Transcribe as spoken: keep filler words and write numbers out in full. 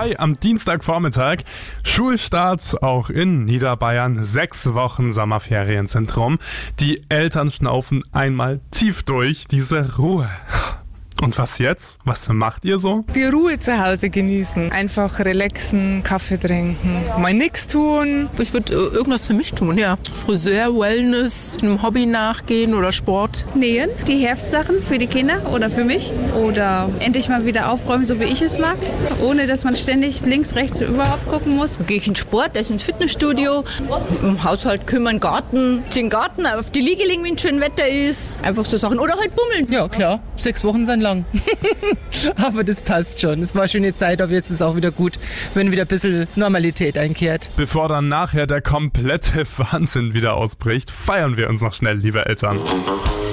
Mai am Dienstagvormittag. Schulstart auch in Niederbayern. Sechs Wochen Sommerferien sind rum. Die Eltern schnaufen einmal tief durch. Diese Ruhe. Und was jetzt? Was macht ihr so? Die Ruhe zu Hause genießen. Einfach relaxen, Kaffee trinken, mal nichts tun. Ich würde äh, irgendwas für mich tun, ja. Friseur, Wellness, einem Hobby nachgehen oder Sport. Nähen, die Herbstsachen für die Kinder oder für mich. Oder endlich mal wieder aufräumen, so wie ich es mag. Ohne, dass man ständig links, rechts überhaupt gucken muss. Dann gehe ich in Sport, also ins Fitnessstudio. Im Haushalt kümmern, Garten. Den Garten auf die Liege legen, wenn schön Wetter ist. Einfach so Sachen. Oder halt bummeln. Ja, klar. Sechs Wochen sind lang. Aber das passt schon. Es war eine schöne Zeit, aber jetzt ist auch wieder gut, wenn wieder ein bisschen Normalität einkehrt. Bevor dann nachher der komplette Wahnsinn wieder ausbricht, feiern wir uns noch schnell, liebe Eltern.